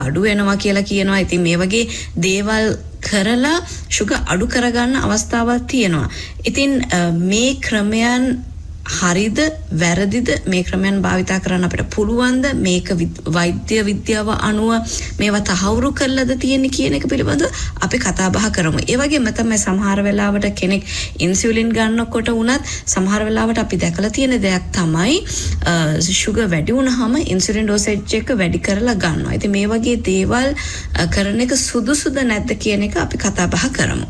අඩු වෙනවා කියලා කියනවා. ඉතින් මේ වගේ දේවල් කරලා සුගර් අඩු කරගන්න අවස්ථාවක් තියෙනවා. ඉතින් මේ ක්‍රමයන් හරිද වැරදිද මේ ක්‍රමයන් භාවිතා කරන්න අපිට පුළුවන්ද මේක වෛද්‍ය විද්‍යාව අනුව මේවා තහවුරු කරලාද තියෙන්නේ කියන එක පිළිබඳව අපි කතා බහ කරමු. ඒ වගේම තමයි සමහර වෙලාවට කෙනෙක් ඉන්සියුලින් ගන්නකොට උනත් සමහර වෙලාවට අපි දැකලා තියෙන දෙයක් තමයි සුගර් වැඩි වුණාම ඉන්සියුලින් ඩෝසේජ් එක වැඩි කරලා ගන්නවා. ඉතින් මේ වගේ දේවල් කරන එක සුදුසුද නැද්ද කියන එක අපි කතා බහ කරමු.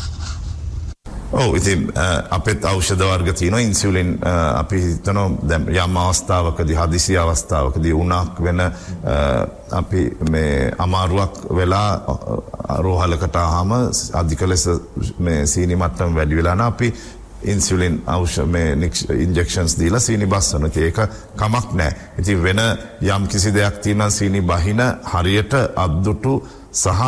ඉතින් අපේ ඖෂධ වර්ග තියෙනවා ඉන්සියුලින් අපි හිතනවා දැන් යම් අවස්ථාවකදී හදිසි අවස්ථාවකදී උණක් වෙන අපි මේ අමාරුවක් වෙලා රෝහලකට ආවම අධික ලෙස මේ සීනි මට්ටම වැඩි වෙලා නම් අපි ඉන්සියුලින් ඖෂධ මේ ඉන්ජෙක්ෂන්ස් දීලා සීනි බස්සන ඒක කමක් නැහැ. ඉතින් වෙන යම් කිසි දෙයක් තියෙනවා සීනි බහින හරියට අද්දුටු සහ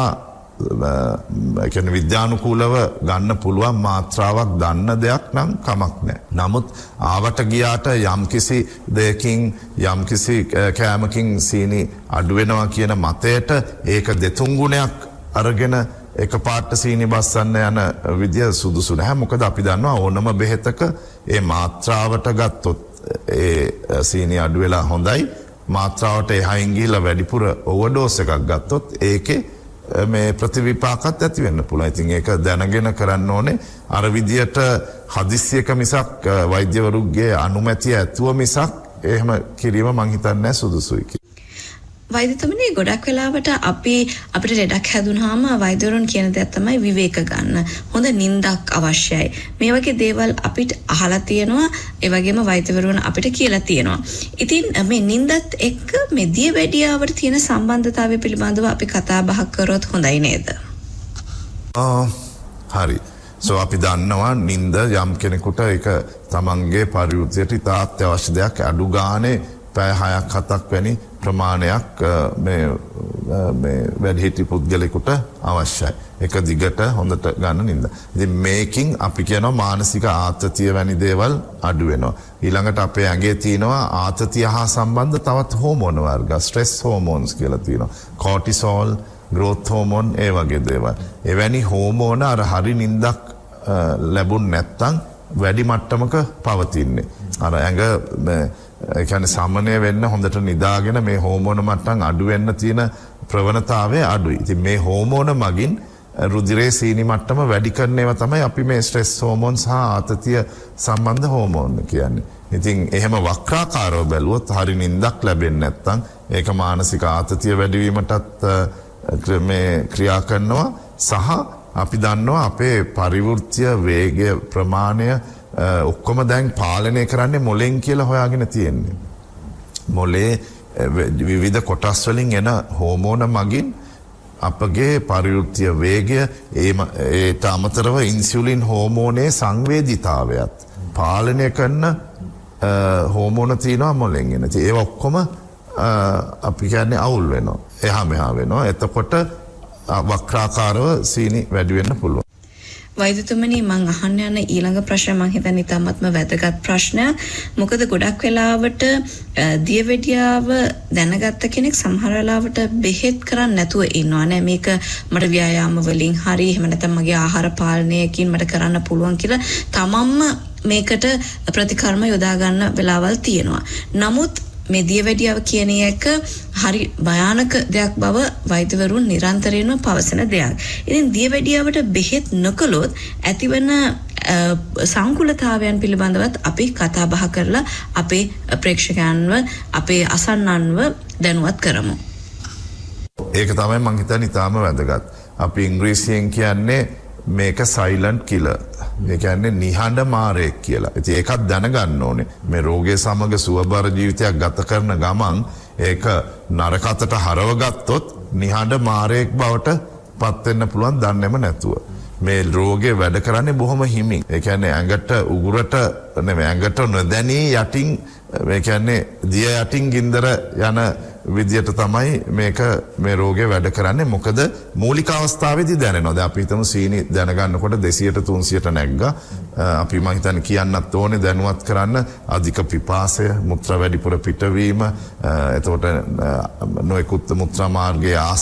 කියන විද්‍යානුකූලව ගන්න පුළුවන් මාත්‍රාවක් දන්න දෙයක් නම් කමක් නැහැ. නමුත් ආවට ගියාට යම්කිසි දෙයකින් යම්කිසි කෑමකින් සීනි අඩු වෙනවා කියන මතයට ඒක දෙතුන් ගුණයක් අරගෙන එකපාරට සීනි බස්සන්න යන විදිය සුදුසු නැහැ. මොකද අපි දන්නවා ඕනම බෙහෙතක ඒ මාත්‍රාවට ගත්තොත් ඒ සීනි අඩු වෙලා හොඳයි. මාත්‍රාවට එහයින් ගිහිල්ලා වැඩිපුර ඕවර්ඩෝස් එකක් ගත්තොත් ඒකේ මේ ප්‍රතිවිපාකත් ඇති වෙන්න පුළුවන්. ඉතින් ඒක දැනගෙන කරන්න ඕනේ. අර විදියට හදිස්සියක මිසක් වෛද්‍යවරුගේ අනුමැතිය ඇතුව මිසක් එහෙම කිරීම මං හිතන්නේ සුදුසුයි කියලා. වෛද්‍යතුමනි ගොඩක් වෙලාවට අපිට ලෙඩක් හැදුනහම වෛද්‍යවරුන් කියන දේ තමයි විවේක ගන්න. හොඳ නිින්දක් අවශ්‍යයි. මේ වගේ දේවල් අපිට අහලා තියෙනවා. ඒ වගේම වෛද්‍යවරුන් අපිට කියලා තියෙනවා. ඉතින් මේ නිින්දත් එක්ක මේ දියවැඩියාවට තියෙන සම්බන්ධතාවය පිළිබඳව අපි කතා බහ කරොත් හොඳයි නේද? හරි. අපි දන්නවා නිින්ද යම් කෙනෙකුට ඒක තමන්ගේ පරිවෘත්තියට ඉතා අත්‍යවශ්‍ය දෙයක්. අඩු ගානේ පැය 6ක් 7ක් වැනි ප්‍රමාණයක් මේ වැඩිහිටි පුද්ගලෙකුට අවශ්‍යයි. එක දිගට හොඳට ගන්න නින්ද. ඉතින් මේකින් අපි කියනවා මානසික ආතතිය වැනි දේවල් අඩු වෙනවා. ඊළඟට අපේ ඇඟේ තියෙනවා ආතතිය හා සම්බන්ධ තවත් හෝමෝන වර්ග, ස්ට්‍රෙස් හෝමෝන්ස් කියලා තියෙනවා. කෝටිසෝල්, ග්‍රෝත් හෝමෝන් ඒ වගේ දේවල්. එවැනි හෝමෝන අර හරි නින්දක් ලැබුණ නැත්තම් වැඩි මට්ටමක පවතින්නේ. අර ඇඟ ඒ කියන්නේ සාමාන්‍ය වෙන්න හොඳට නිදාගෙන මේ හෝමෝන මට්ටම් අඩු වෙන්න තියෙන ප්‍රවණතාවය අඩුයි. ඉතින් මේ හෝමෝන මගින් රුධිරයේ සීනි මට්ටම වැඩි කරන ඒවා තමයි අපි මේ ස්ට්‍රෙස් හෝමෝන්ස් හා ආතතිය සම්බන්ධ හෝමෝන් කියන්නේ. ඉතින් එහෙම වක්‍රාකාරව බැලුවොත් හරි නිින්දක් ලැබෙන්නේ නැත්නම් ඒක මානසික ආතතිය වැඩිවීමටත් මේ ක්‍රියා කරනවා සහ අපි දන්නවා අපේ පරිවෘත්‍ය වේගය ප්‍රමාණය ඔක්කොම දැන් පාලනය කරන්නේ මොලෙන් කියලා හොයාගෙන තියෙන්නේ. මොලේ විවිධ කොටස් වලින් එන හෝමෝන මගින් අපගේ පරිවෘත්‍ය වේගය ඒට අමතරව ඉන්සියුලින් හෝමෝනයේ සංවේදීතාවයත් පාලනය කරන හෝමෝන තියෙනවා මොලෙන් එන. ඒ ඔක්කොම අපි කියන්නේ අවුල් වෙනවා. එහා මෙහා වෙනවා. එතකොට වක්‍රාකාරව සීනි වැඩි වෙන්න පුළුවන්. වෛද්‍යතුමනි මම අහන්න යන ඊළඟ ප්‍රශ්න මම හිතන්නේ ඉතාමත්ම වැදගත් ප්‍රශ්නයක්. මොකද ගොඩක් වෙලාවට දියවැඩියාව දැනගත්ත කෙනෙක් සමහර වෙලාවට බෙහෙත් කරන්නේ නැතුව ඉන්නවා නේ. මේක මට ව්‍යායාම වලින් හරි එහෙම නැත්නම් මගේ ආහාර පාලනයකින් මට කරන්න පුළුවන් කියලා තමන්ම මේකට ප්‍රතිකර්ම යොදා ගන්න වෙලාවල් තියෙනවා. නමුත් මේ දියවැඩියාව කියන එක හරි භයානක දෙයක් බව වෛද්‍යවරුන් නිරන්තරයෙන්ම පවසන දෙයක්. ඉතින් දියවැඩියාවට බෙහෙත් නොකළොත් ඇතිවන සංකුලතාවයන් පිළිබඳවත් අපි කතා බහ කරලා අපේ ප්‍රේක්ෂකයන්ව අපේ අසන්නන්ව දැනුවත් කරමු. ඒක තමයි මම හිතන්නේ ඊටාම වැදගත්. අපි ඉංග්‍රීසියෙන් කියන්නේ මේක සයිලන්ට් කිලර්. ඒ කියන්නේ නිහඬ මාරයෙක් කියලා. ඉතින් ඒකත් දැනගන්න ඕනේ. මේ රෝගය සමග සුවබර ජීවිතයක් ගත කරන ගමන් ඒක නරකතට හරව ගත්තොත් නිහඬ මාරයෙක් බවට පත් වෙන්න පුළුවන් දන්නේම නැතුව. මේ රෝගේ වැඩ කරන්නේ බොහොම හිමින්. ඒ කියන්නේ ඇඟට උගුරට නෙමෙයි ඇඟට නොදැනී යටින් ඒ කියන්නේ දිය යටින් ගින්දර යන විදියට තමයි මේක මේ රෝගය වැඩ කරන්නේ. මොකද මූලික අවස්ථාවේදී දැනෙනවා. දැන් අපි හිතමු සීනි දැනගන්නකොට 200ට 300ට නැග්ගා. අපි මං හිතන්නේ කියන්නත් ඕනේ දැනුවත් කරන්න අධික පිපාසය, මුත්‍රා වැඩිපුර පිටවීම, එතකොට නොයෙකුත් මුත්‍රා මාර්ගයේ